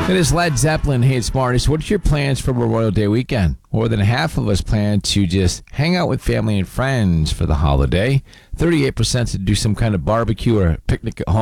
It is Led Zeppelin. Hey, it's Marty. What's your plans for Memorial Day weekend? More than half of us plan to just hang out with family and friends for the holiday. 38% to do some kind of barbecue or picnic at home.